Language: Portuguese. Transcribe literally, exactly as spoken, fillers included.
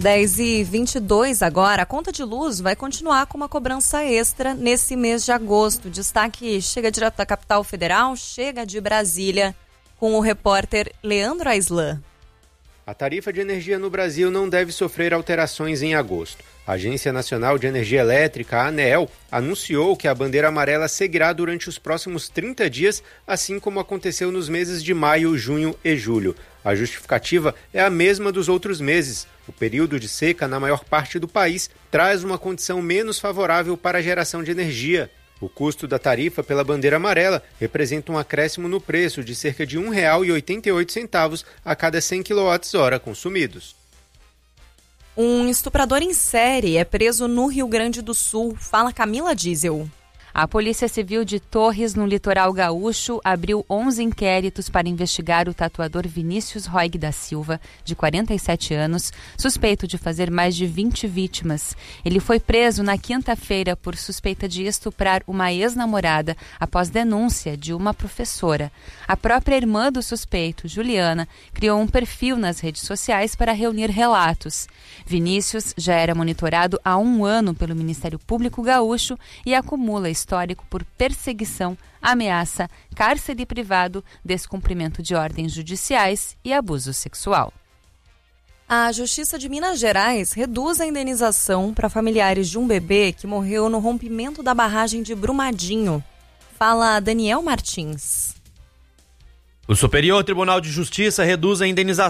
dez e vinte e dois agora. A conta de luz vai continuar com uma cobrança extra nesse mês de agosto. Destaque chega direto da capital federal, chega de Brasília, com o repórter Leandro Aislan. A tarifa de energia no Brasil não deve sofrer alterações em agosto. A Agência Nacional de Energia Elétrica, a ANEEL, anunciou que a bandeira amarela seguirá durante os próximos trinta dias, assim como aconteceu nos meses de maio, junho e julho. A justificativa é a mesma dos outros meses. O período de seca na maior parte do país traz uma condição menos favorável para a geração de energia. O custo da tarifa pela bandeira amarela representa um acréscimo no preço de cerca de um real e oitenta e oito centavos a cada cem quilowatt-hora consumidos. Um estuprador em série é preso no Rio Grande do Sul. Fala Camila Diesel. A Polícia Civil de Torres, no litoral gaúcho, abriu onze inquéritos para investigar o tatuador Vinícius Roig da Silva, de quarenta e sete anos, suspeito de fazer mais de vinte vítimas. Ele foi preso na quinta-feira por suspeita de estuprar uma ex-namorada após denúncia de uma professora. A própria irmã do suspeito, Juliana, criou um perfil nas redes sociais para reunir relatos. Vinícius já era monitorado há um ano pelo Ministério Público Gaúcho e acumula histórico por perseguição, ameaça, cárcere privado, descumprimento de ordens judiciais e abuso sexual. A Justiça de Minas Gerais reduz a indenização para familiares de um bebê que morreu no rompimento da barragem de Brumadinho. Fala Daniel Martins. O Superior Tribunal de Justiça reduz a indenização